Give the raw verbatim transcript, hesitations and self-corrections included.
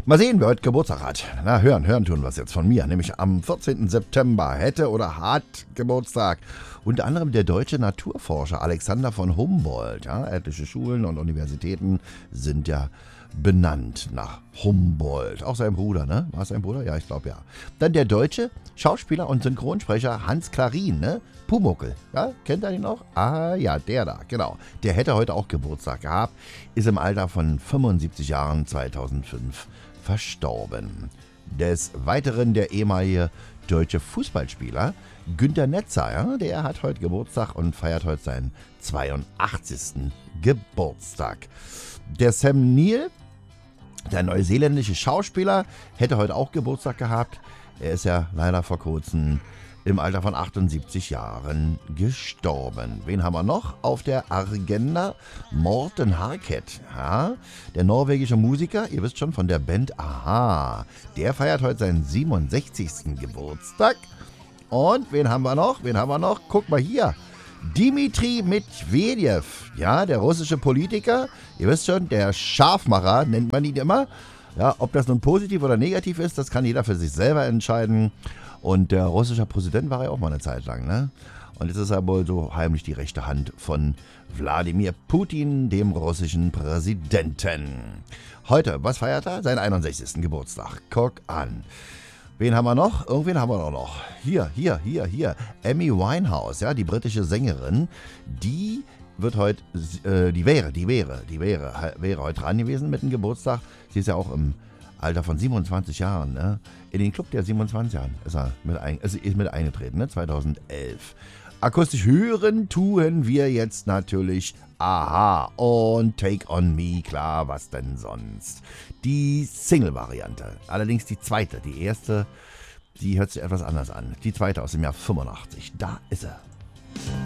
Mal sehen, wer heute Geburtstag hat. Na, hören, hören tun wir es jetzt von mir. Nämlich am vierzehnten September hätte oder hat Geburtstag unter anderem der deutsche Naturforscher Alexander von Humboldt. Ja, etliche Schulen und Universitäten sind ja benannt nach Humboldt. Auch sein Bruder, ne? War es sein Bruder? Ja, ich glaube ja. Dann der deutsche Schauspieler und Synchronsprecher Hans Klarin, ne? Pumuckl, ja? Kennt ihr ihn noch? Ah ja, der da, genau. Der hätte heute auch Geburtstag gehabt, ist im Alter von fünfundsiebzig Jahren zweitausendfünf verstorben. Des Weiteren der ehemalige deutsche Fußballspieler Günter Netzer, ja? Der hat heute Geburtstag und feiert heute seinen zweiundachtzigsten Geburtstag. Der Sam Neill, der neuseeländische Schauspieler, hätte heute auch Geburtstag gehabt. Er ist ja leider vor kurzem im Alter von achtundsiebzig Jahren gestorben. Wen haben wir noch auf der Agenda? Morten Harket, ja? Der norwegische Musiker, ihr wisst schon, von der Band Aha. Der feiert heute seinen siebenundsechzigsten Geburtstag. Und wen haben wir noch? Wen haben wir noch? Guck mal hier. Dmitri Medvedev, ja, der russische Politiker, ihr wisst schon, der Scharfmacher nennt man ihn immer. Ja, ob das nun positiv oder negativ ist, das kann jeder für sich selber entscheiden. Und der russische Präsident war ja auch mal eine Zeit lang, ne? Und jetzt ist er wohl so heimlich die rechte Hand von Wladimir Putin, dem russischen Präsidenten. Heute, was feiert er? Seinen einundsechzigsten Geburtstag. Guck an. Wen haben wir noch? Irgendwen haben wir doch noch. Hier, hier, hier, hier. Amy Winehouse, ja, die britische Sängerin, die wird heute, äh, die wäre, die wäre, die wäre, wäre heute dran gewesen mit dem Geburtstag. Sie ist ja auch im Alter von siebenundzwanzig Jahren, ne? In den Club der siebenundzwanzig Jahren ist er mit, ein, ist, ist mit eingetreten, ne? zweitausendelf. Akustisch hören tun wir jetzt natürlich Aha und Take On Me, klar, was denn sonst. Die Single-Variante, allerdings die zweite, die erste, die hört sich etwas anders an. Die zweite aus dem Jahr fünfundachtzig, da ist er.